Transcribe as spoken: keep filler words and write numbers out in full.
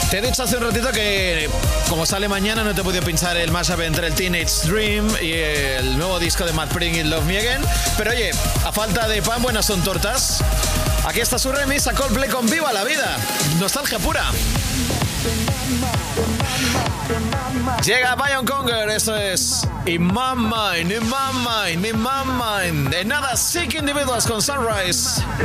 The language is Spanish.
Te he dicho hace un ratito que, como sale mañana, no te he podido pinchar el mashup entre el Teenage Dream y el nuevo disco de Matt Pring y Love Me Again. Pero oye, a falta de pan, buenas son tortas. Aquí está su remix a Coldplay con Viva la Vida. Nostalgia pura. Llega Bion Conger, esto es In My Mind, In My Mind, In My Mind. En nada, Sick Individuals con Sunrise.